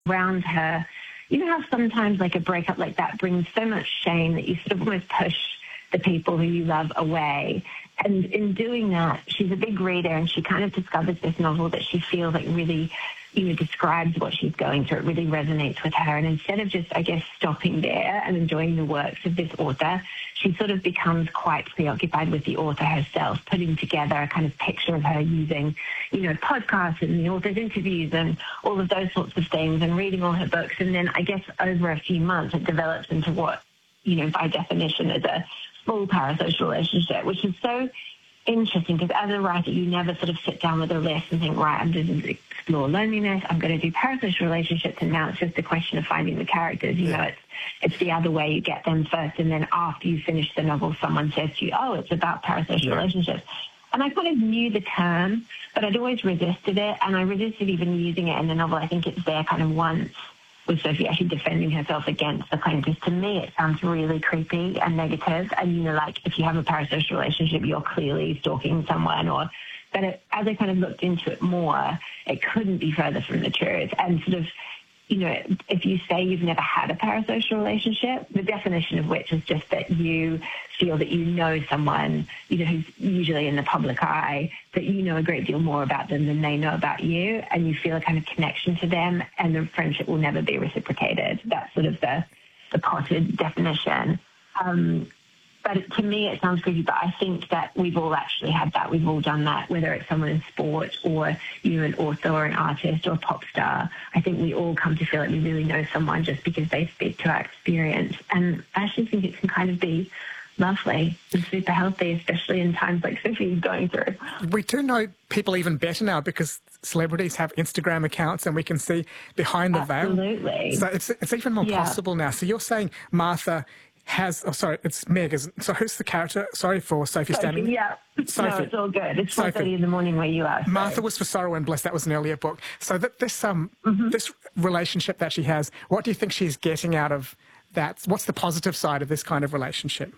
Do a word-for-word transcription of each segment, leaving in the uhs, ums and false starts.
around her. You know how sometimes like a breakup like that brings so much shame that you sort of almost push the people who you love away. And in doing that, she's a big reader, and she kind of discovers this novel that she feels like really, you know, describes what she's going through. It really resonates with her. And instead of just, I guess, stopping there and enjoying the works of this author, she sort of becomes quite preoccupied with the author herself, putting together a kind of picture of her using, you know, podcasts and the author's interviews and all of those sorts of things, and reading all her books. And then I guess over a few months, it develops into what, you know, by definition is a full parasocial relationship, which is so interesting because as a writer, you never sort of sit down with a list and think, right, I'm going to explore loneliness, I'm going to do parasocial relationships, and now it's just a question of finding the characters. You know, it's it's the other way. You get them first, and then after you finish the novel, someone says to you, oh, it's about parasocial yeah. relationships. And I kind of knew the term, but I'd always resisted it, and I resisted even using it in the novel. I think it's there kind of once with Sophie actually defending herself against the claim, because to me it sounds really creepy and negative. And, you know, like if you have a parasocial relationship, you're clearly stalking someone. Or, but it, as I kind of looked into it more, it couldn't be further from the truth. And sort of, you know, if you say you've never had a parasocial relationship, the definition of which is just that you feel that you know someone, you know, who's usually in the public eye, that you know a great deal more about them than they know about you, and you feel a kind of connection to them, and the friendship will never be reciprocated. That's sort of the, the potted definition. Um, But to me, it sounds creepy, but I think that we've all actually had that. We've all done that, whether it's someone in sport or, you know, an author or an artist or a pop star. I think we all come to feel like we really know someone just because they speak to our experience. And I actually think it can kind of be lovely and super healthy, especially in times like Sophie's going through. We do know people even better now because celebrities have Instagram accounts and we can see behind the veil. Absolutely. So it's, it's even more yeah. possible now. So you're saying Martha has, oh, sorry, it's Meg. Is, so who's the character? Sorry for Sophie standing. Yeah. Sophie. No, it's all good. It's four thirty in the morning where you are. So. Martha was for Sorrow and Bliss. That was an earlier book. So that this um mm-hmm. this relationship that she has, what do you think she's getting out of that? What's the positive side of this kind of relationship?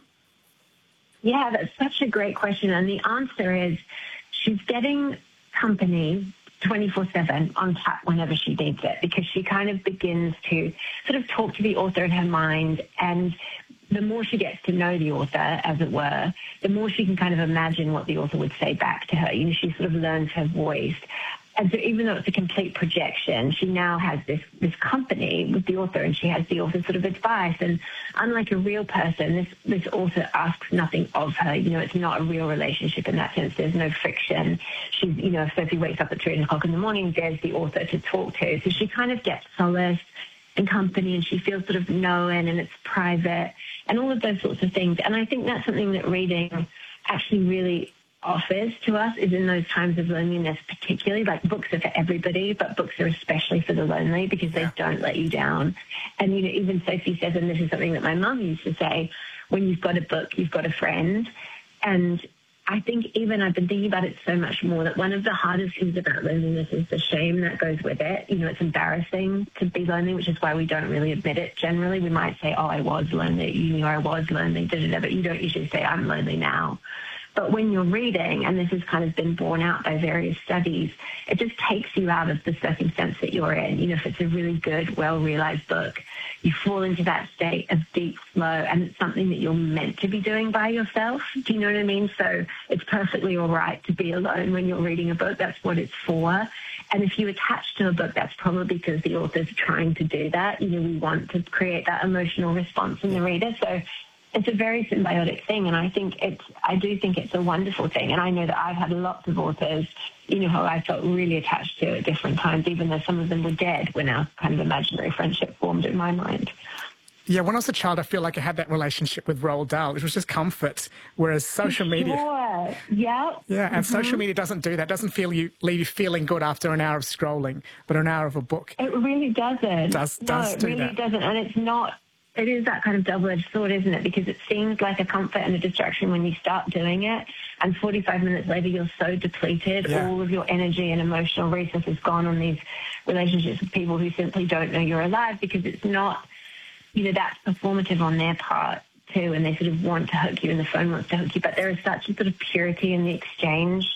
Yeah, that's such a great question. And the answer is she's getting company twenty-four seven on tap whenever she needs it, because she kind of begins to sort of talk to the author in her mind, and the more she gets to know the author, as it were, the more she can kind of imagine what the author would say back to her. You know, she sort of learns her voice. And so even though it's a complete projection, she now has this, this company with the author, and she has the author's sort of advice. And unlike a real person, this, this author asks nothing of her. You know, it's not a real relationship in that sense. There's no friction. She's, you know, if Sophie wakes up at three o'clock in the morning, there's the author to talk to. So she kind of gets solace and company, and she feels sort of known, and it's private, and all of those sorts of things. And I think that's something that reading actually really offers to us, is in those times of loneliness particularly. Like, books are for everybody, but books are especially for the lonely because they don't let you down. And, you know, even Sophie says, and this is something that my mum used to say, when you've got a book, you've got a friend. And I think even I've been thinking about it so much more, that one of the hardest things about loneliness is the shame that goes with it. You know, it's embarrassing to be lonely, which is why we don't really admit it generally. We might say, oh, I was lonely, you knew I was lonely, da, da, da, but you don't usually say, I'm lonely now. But when you're reading, and this has kind of been borne out by various studies, it just takes you out of the circumstance that you're in. You know, if it's a really good, well-realized book, you fall into that state of deep flow, and it's something that you're meant to be doing by yourself. Do you know what I mean? So it's perfectly all right to be alone when you're reading a book. That's what it's for. And if you attach to a book, that's probably because the author's trying to do that. You know, we want to create that emotional response in the reader. So it's a very symbiotic thing, and I think it's, I do think it's a wonderful thing. And I know that I've had lots of authors, you know, who I felt really attached to at different times, even though some of them were dead when our kind of imaginary friendship formed in my mind. Yeah, when I was a child, I feel like I had that relationship with Roald Dahl, which was just comfort, whereas social media... Sure, yeah. Yeah, and mm-hmm. social media doesn't do that, doesn't feel you leave you feeling good after an hour of scrolling, but an hour of a book. It really doesn't. Does, does no, it do really that. doesn't, and it's not... It is that kind of double-edged sword, isn't it? Because it seems like a comfort and a distraction when you start doing it, and forty-five minutes later you're so depleted, yeah. all of your energy and emotional resources gone on these relationships with people who simply don't know you're alive, because it's not, you know, that's performative on their part too, and they sort of want to hook you and the phone wants to hook you, but there is such a sort of purity in the exchange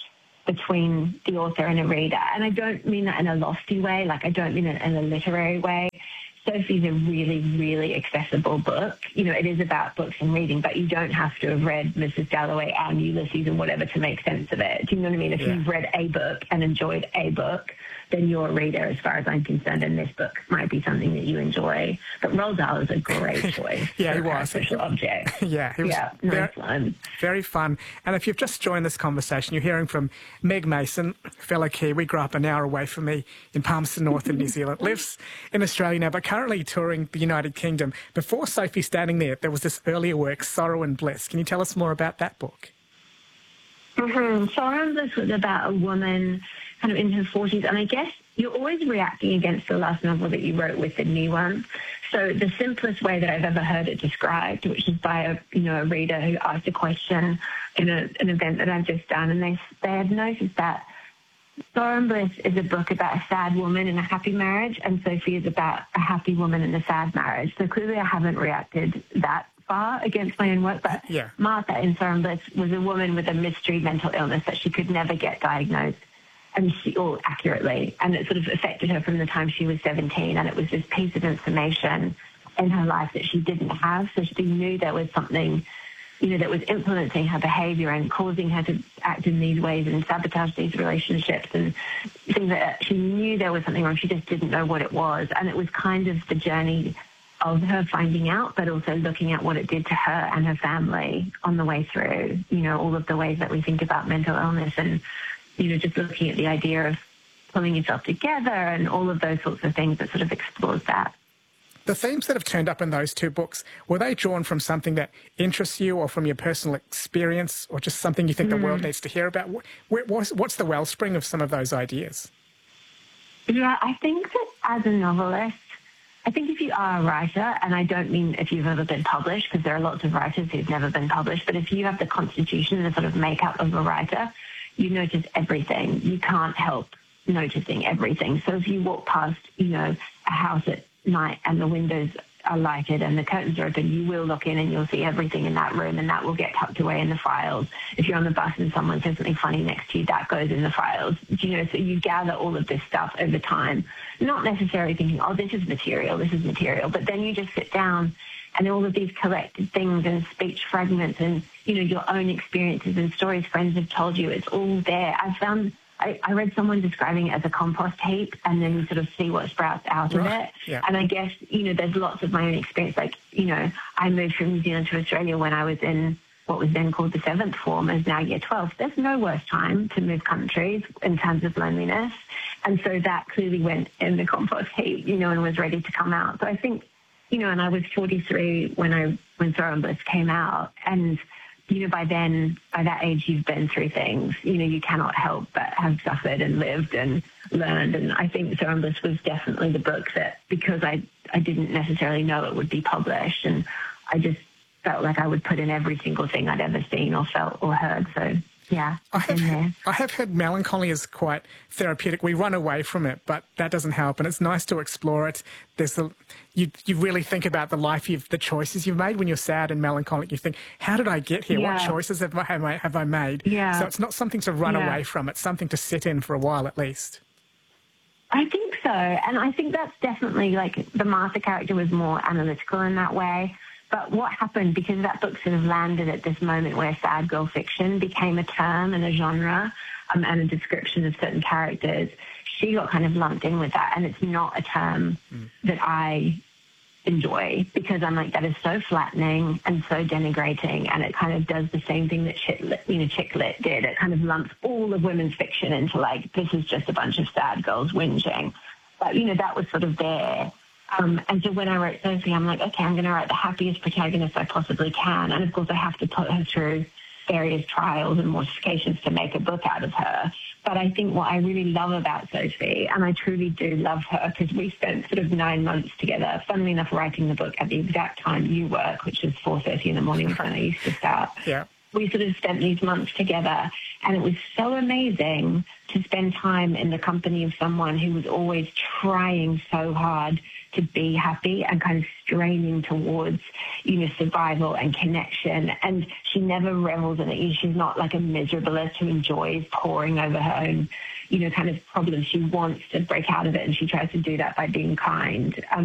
between the author and a reader. And I don't mean that in a lofty way, like I don't mean it in a literary way. Sophie's a really, really accessible book. You know, it is about books and reading, but you don't have to have read Missus Dalloway and Ulysses and whatever to make sense of it. Do you know what I mean? If yeah. you've read a book and enjoyed a book, then you're a reader as far as I'm concerned, and this book might be something that you enjoy. But Roald Dahl is a great choice. yeah, for he was. A special object. yeah, he was yeah, very, nice one. Very fun. And if you've just joined this conversation, you're hearing from Meg Mason, fellow Kiwi, grew up an hour away from me in Palmerston North in New Zealand, lives in Australia now, but currently touring the United Kingdom. Before Sophie standing there, there was this earlier work, Sorrow and Bliss. Can you tell us more about that book? Mm-hmm. Sorrow and Bliss was about a woman kind of in her forties, and I guess you're always reacting against the last novel that you wrote with the new one. So the simplest way that I've ever heard it described, which is by a you know a reader who asked a question in a, an event that I've just done, and they they had noticed that Sorrow and Bliss is a book about a sad woman in a happy marriage, and Sophie is about a happy woman in a sad marriage. So clearly I haven't reacted that far against my own work, but yeah. Martha in Sorrow and Bliss was a woman with a mystery mental illness that she could never get diagnosed. And she, or accurately, and it sort of affected her from the time she was seventeen, and it was this piece of information in her life that she didn't have, so she knew there was something, you know, that was influencing her behaviour and causing her to act in these ways and sabotage these relationships and things that she knew there was something wrong, she just didn't know what it was, and it was kind of the journey of her finding out, but also looking at what it did to her and her family on the way through, you know, all of the ways that we think about mental illness and you know, just looking at the idea of pulling yourself together and all of those sorts of things that sort of explores that. The themes that have turned up in those two books, were they drawn from something that interests you or from your personal experience or just something you think mm. the world needs to hear about? What's, what's the wellspring of some of those ideas? Yeah, I think that as a novelist, I think if you are a writer, and I don't mean if you've ever been published, because there are lots of writers who've never been published, but if you have the constitution, the sort of makeup of a writer, you notice everything. You can't help noticing everything. So if you walk past, you know, a house at night and the windows are lighted and the curtains are open, you will look in and you'll see everything in that room, and that will get tucked away in the files. If you're on the bus and someone says something funny next to you, that goes in the files. You know, so you gather all of this stuff over time, not necessarily thinking, oh, this is material, this is material, but then you just sit down and all of these collected things and speech fragments and, you know, your own experiences and stories friends have told you, it's all there. I found, I, I read someone describing it as a compost heap, and then you sort of see what sprouts out right. of it. Yeah. And I guess, you know, there's lots of my own experience. Like, you know, I moved from New Zealand to Australia when I was in what was then called the seventh form, is now year twelve. There's no worse time to move countries in terms of loneliness. And so that clearly went in the compost heap, you know, and was ready to come out. So I think, you know, and I was forty-three when I when Sorrow and Bliss came out, and you know, by then, by that age, you've been through things. You know, you cannot help but have suffered and lived and learned. And I think Sorrow and Bliss was definitely the book that, because I I didn't necessarily know it would be published, and I just felt like I would put in every single thing I'd ever seen or felt or heard. So. Yeah, I have, heard, I have heard melancholy is quite therapeutic. We run away from it, but that doesn't help, and it's nice to explore it. There's a, you you really think about the life you've, the choices you've made. When you're sad and melancholic, you think, how did I get here? Yeah. What choices have I, have I, have I made? Yeah. So it's not something to run yeah. away from. It's something to sit in for a while at least. I think so, and I think that's definitely, like, the Martha character was more analytical in that way. But what happened, because that book sort of landed at this moment where sad girl fiction became a term and a genre um, and a description of certain characters, she got kind of lumped in with that. And it's not a term mm. that I enjoy, because I'm like, that is so flattening and so denigrating, and it kind of does the same thing that chick lit, you know, chick lit did. It kind of lumps all of women's fiction into, like, this is just a bunch of sad girls whinging. But, you know, that was sort of there. Um, and so when I wrote Sophie, I'm like, okay, I'm going to write the happiest protagonist I possibly can. And, of course, I have to put her through various trials and mortifications to make a book out of her. But I think what I really love about Sophie, and I truly do love her, because we spent sort of nine months together, funnily enough, writing the book at the exact time you work, which is four thirty in the morning when I used to start. Yeah. we sort of spent these months together, and it was so amazing to spend time in the company of someone who was always trying so hard to be happy and kind of straining towards, you know, survival and connection. And she never revels in it. She's not like a miserabilist who enjoys poring over her own, you know, kind of problems. She wants to break out of it, and she tries to do that by being kind. Um,